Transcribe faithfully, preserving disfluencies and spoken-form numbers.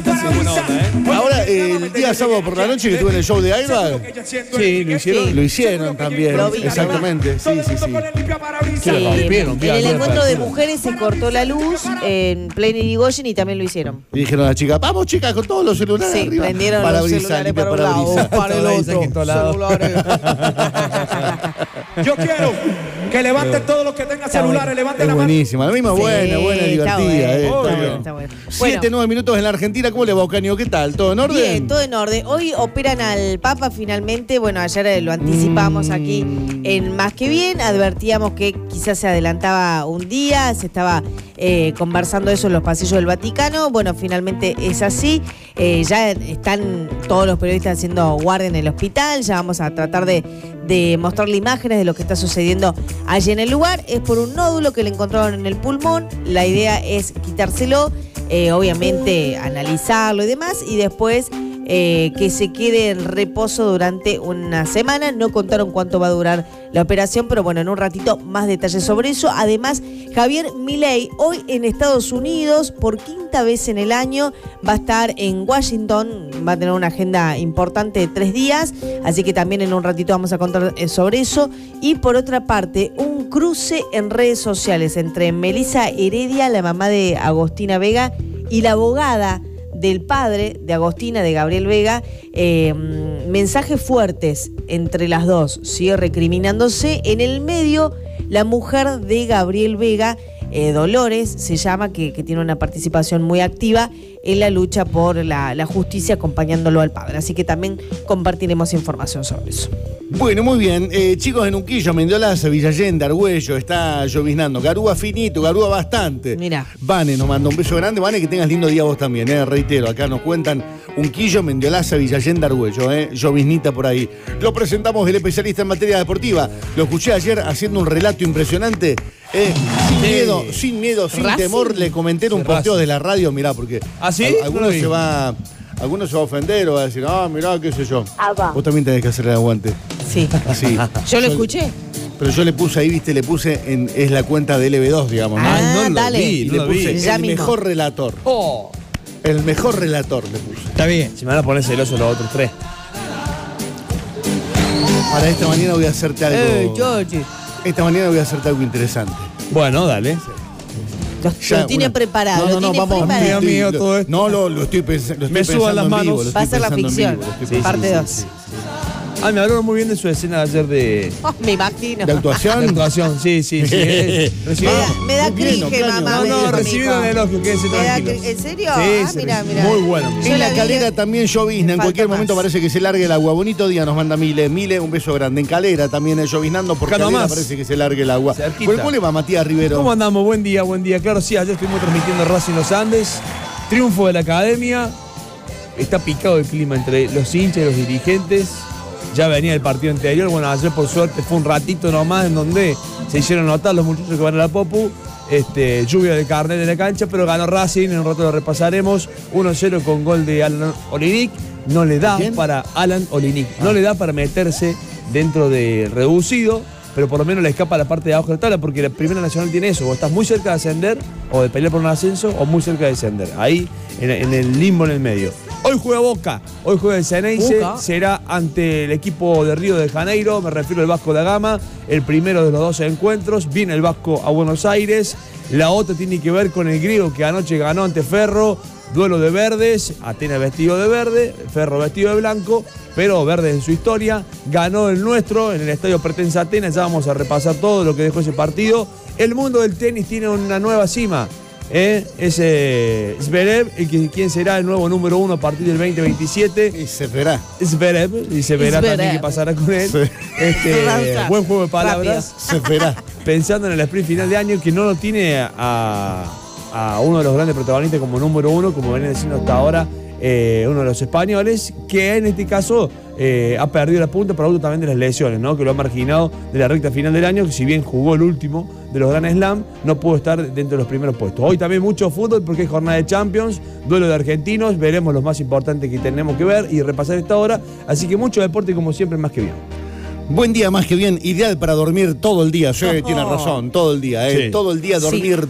levantarse de buena onda, ¿eh? Ahora, eh, el día sábado por la noche que estuve en el show de Airbag. Sí, lo hicieron. Sí. Lo hicieron también, Lo vi, exactamente. Sí, sí, sí. Sí, la rompieron, en bien, el bien, encuentro de bien. mujeres se cortó la luz en pleno Irigoyen y también lo hicieron. Y dijeron a las chicas, vamos chicas, con todos los celulares Sí, arriba. prendieron los Parabrisas, celulares limpia para un lado, parabrisas. para el Todo dice otro. que en todo lado. Celulares. Yo quiero que levanten todos los que tengan Está celulares, bueno. levanten Es la mano. buenísima, la misma Sí, buena, buena, está divertida. bueno, eh, está está bueno, bien. está bueno. Siete, Bueno. nueve minutos en la Argentina. ¿Cómo le va, Ocaño? ¿Qué tal? ¿Todo en orden? Bien, todo en orden. Hoy operan al Papa finalmente. Bueno, ayer eh, lo anticipamos aquí en Más que Bien. Advertíamos que quizás se adelantaba un día, se estaba eh, conversando eso en los pasillos del Vaticano. Bueno, finalmente es así. Eh, ya están todos los periodistas haciendo guardia en el hospital. Ya vamos a tratar de, de mostrarle imágenes de lo que está sucediendo allí en el lugar. Es por un nódulo que le encontraron en el pulmón. La idea es quitárselo. Eh, obviamente analizarlo y demás, y después eh, que se quede en reposo durante una semana. No contaron cuánto va a durar la operación, pero bueno, en un ratito más detalles sobre eso. Además, Javier Milei hoy en Estados Unidos, por quinta vez en el año, va a estar en Washington, va a tener una agenda importante de tres días, así que también en un ratito vamos a contar eh, sobre eso. Y por otra parte, un cruce en redes sociales entre Melissa Heredia, la mamá de Agostina Vega, y la abogada del padre de Agostina, de Gabriel Vega. Eh, mensajes fuertes entre las dos, sigue recriminándose. En el medio, la mujer de Gabriel Vega, eh, Dolores se llama, que, que tiene una participación muy activa en la lucha por la, la justicia, acompañándolo al padre. Así que también compartiremos información sobre eso. Bueno, muy bien. Eh, chicos, en Unquillo, Mendolaza, Villallenda, Argüello, está lloviznando. Garúa finito, garúa bastante. Mirá. Vane, nos manda un beso grande. Vane, que tengas lindo día vos también, eh. Reitero, acá nos cuentan Unquillo, Mendolaza, Villallenda, Argüello, eh. Lloviznita por ahí. Lo presentamos el especialista en materia deportiva. Lo escuché ayer haciendo un relato impresionante. Eh, sin Sí. miedo, sin miedo, sin Racing. temor. Le comenté en un Sí, posteo Racing. de la radio, mirá, porque ¿Ah, sí? al- No lo algunos vi. se va... Algunos se va a ofender o va a decir, ah, mirá, qué sé yo. Ah, va. Vos también tenés que hacer el aguante. Sí. Así. Yo lo escuché. Pero yo le puse ahí, viste, le puse en, es la cuenta de L B dos, digamos, ¿no? Ah, Ay, no lo dale. vi, Y no le lo puse vi. Ya el mismo. mejor relator. Oh, El mejor relator le puse. está bien. Si me van a poner celosos los otros tres. Para esta mañana voy a hacerte algo. Eh, George. Esta mañana voy a hacerte algo interesante. Bueno, dale. Lo, Ya, lo tiene una- preparado. No, no, lo no, tiene vamos. preparado. Amigo mío, lo- todo esto. No, lo, lo estoy, pens- lo estoy Me pensando suban las en manos. vivo, lo Va a estoy ser la pensando en ficción. vivo, lo estoy Sí, pensando, parte sí, dos. sí, sí. Ah, me hablaron muy bien de su escena de ayer de, Oh, me imagino. ¿De actuación? de actuación. Sí, sí, sí. eh, Me recibieron- da, me da Muy bien, cringe, Ocaño. mamá. No, me no, dijo, recibieron mijo. el elogio, quédense Me da tranquilos. cringe. ¿En serio? Sí, ah, sí, mira, sí. mira. Muy bueno. Yo En la vi- Calera también llovizna. En Falta cualquier más. momento parece que se largue el agua. Bonito día nos manda Mile. Mile, un beso grande. En Calera también es lloviznando. Por Acá Calera nomás. parece que se largue el agua. Cerquita. Bueno, ¿cómo le va Matías Rivero? ¿Cómo andamos? Buen día, buen día. Claro, sí, ayer estuvimos transmitiendo Racing Los Andes. Triunfo de la academia. Está picado el clima entre los hinchas y los dirigentes. Ya venía el partido anterior. Bueno, ayer por suerte fue un ratito nomás en donde se hicieron notar los muchachos que van a la Popu. Este, lluvia de carnet en la cancha, pero ganó Racing. En un rato lo repasaremos. uno cero con gol de Alan Olinic. No le da ¿Quién? para Alan Olinic. No le da para meterse dentro del reducido, pero por lo menos le escapa a la parte de abajo de la tabla, porque la Primera Nacional tiene eso: o estás muy cerca de ascender, o de pelear por un ascenso, o muy cerca de descender. Ahí, en, en el limbo en el medio. Hoy juega Boca, hoy juega el Ceneice, Boca. será ante el equipo de Río de Janeiro, me refiero al Vasco da Gama, el primero de los dos encuentros. Viene el Vasco a Buenos Aires. La otra tiene que ver con el griego que anoche ganó ante Ferro. Duelo de verdes, Atenas vestido de verde, Ferro vestido de blanco, pero verde en su historia. Ganó el nuestro en el Estadio Pretensa Atenas. Ya vamos a repasar todo lo que dejó ese partido. El mundo del tenis tiene una nueva cima. ¿eh? Es eh, Zverev, el que, quien será el nuevo número uno a partir del veinte veintisiete. Y se verá. Zverev, y se verá Zverev. también qué pasará con él. Sí. Este, Raza. buen juego de palabras. Se verá. Pensando en el sprint final de año, que no lo tiene a, a uno de los grandes protagonistas como número uno, como viene diciendo hasta ahora eh, uno de los españoles, que en este caso eh, ha perdido la punta producto también de las lesiones, ¿no? Que lo ha marginado de la recta final del año, que si bien jugó el último de los Grand Slam, no pudo estar dentro de los primeros puestos. Hoy también mucho fútbol porque es jornada de Champions, duelo de argentinos, veremos los más importantes que tenemos que ver y repasar esta hora, así que mucho deporte como siempre, más que bien. Buen día, más que bien. Ideal para dormir todo el día. Sí, tiene razón. Todo el día, ¿eh? Sí. Todo el día Sí. dormir